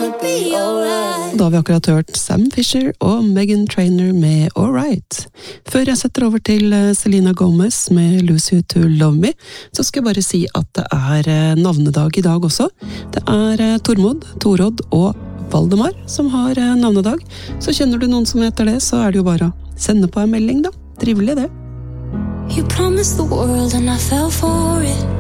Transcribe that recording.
Da har vi akkurat hørt Sam Fisher og Meghan Trainor med All Right. Før jeg setter over til Selena Gomez med Lose You to Love Me, så skal jeg bare si at det er navnedag i dag også. Det er Tormod, Torodd og Valdemar som har navnedag. Så kjenner du noen som heter det, så er det jo bare å sende på en melding da. Trivelig det. You promised the world and I fell for it.